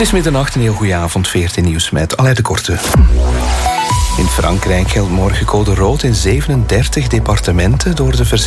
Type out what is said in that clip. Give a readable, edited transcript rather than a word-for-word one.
is middernacht, een heel goede avond, 14 nieuws met Alain de Korte. In Frankrijk geldt morgen code rood in 37 departementen door de